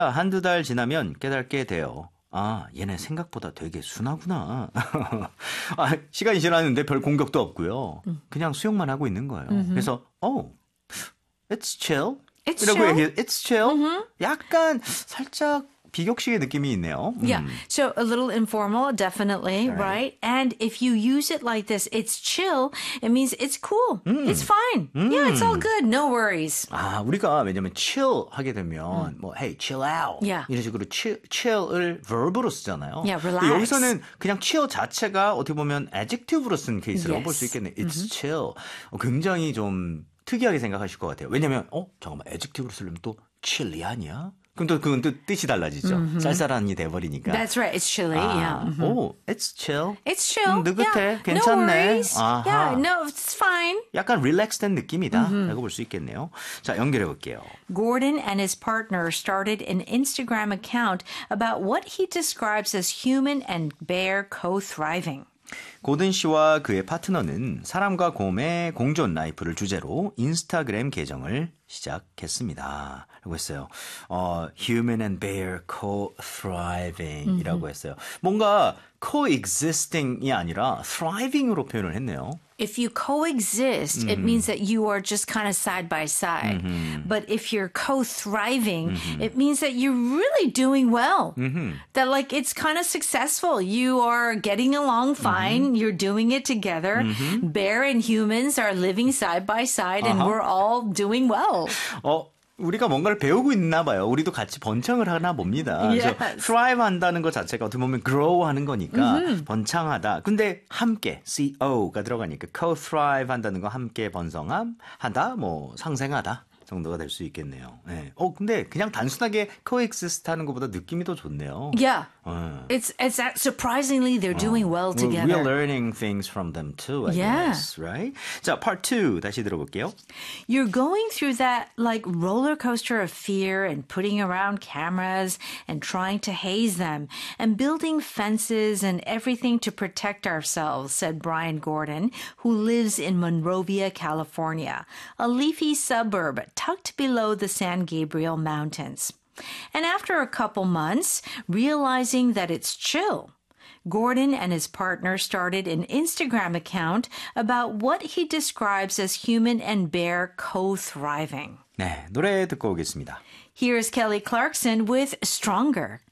한두 달 지나면 깨닫게 돼요. 아, 얘네 생각보다 되게 순하구나. 아, 시간이 지났는데 별 공격도 없고요. 그냥 수영만 하고 있는 거예요. 그래서, it's chill. It's 이라고 chill. 얘기해, it's chill. 약간 살짝 비격식의 느낌이 있네요. Yeah. So a little informal, definitely, right? And if you use it like this, it's chill. It means it's cool. It's fine. Yeah, it's all good. No worries. 아, 우리가 왜냐면 chill 하게 되면 뭐 hey, chill out. Yeah. 이런 식으로 chill을 verb로 쓰잖아요. Yeah, 근데 relax. 여기서는 그냥 chill 자체가 어떻게 보면 adjective로 쓴 케이스라고 Yes. 볼 수 있겠네요. It's chill. 굉장히 좀 특이하게 생각하실 것 같아요. 왜냐면 잠깐만 adjective로 쓰려면 또 chilly 아니야? 그럼 또 그건 또 뜻이 달라지죠. 쌀쌀한이 돼버리니까. That's right. It's chilly. Yeah. 오, it's chill. It's chill. 느긋해. Yeah. 괜찮네. No worries. 아하. Yeah, no, it's fine. 약간 릴렉스된 느낌이다 라고 볼 수 있겠네요. 자, 연결해 볼게요. Gordon and his partner started an Instagram account about what he describes as human and bear co-thriving. 고든 씨와 그의 파트너는 사람과 곰의 공존 라이프를 주제로 인스타그램 계정을 시작했습니다. 라고 했어요. Human and bear co-thriving 이라고 했어요. 뭔가 coexisting이 아니라 thriving으로 표현을 했네요. If you coexist, it means that you are just kind of side by side. But if you're co-thriving, it means that you're really doing well. That like it's kind of successful. You are getting along fine. You're doing it together. Bear and humans are living side by side and we're all doing well. 우리가 뭔가를 배우고 있나 봐요. 우리도 같이 번창을 하나 봅니다. Yes. 그래서 thrive 한다는 것 자체가 어떻게 보면 grow 하는 거니까 번창하다. 근데 함께 CO가 들어가니까 co-thrive 한다는 거 함께 번성함 하다 뭐 상생하다 정도가 될 수 있겠네요. 네. 근데 그냥 단순하게 coexist 하는 것보다 느낌이 더 좋네요. Yeah. It's surprisingly they're doing well together. We're learning things from them too, I guess, right? 자, part 2 다시 들어볼게요. You're going through that like roller coaster of fear and putting around cameras and trying to haze them and building fences and everything to protect ourselves, said Brian Gordon, who lives in Monrovia, California, a leafy suburb tucked below the San Gabriel Mountains. And after a couple months, realizing that it's chill, Gordon and his partner started an Instagram account about what he describes as human and bear co-thriving. 네, 노래 듣고 오겠습니다. Here's Kelly Clarkson with Stronger.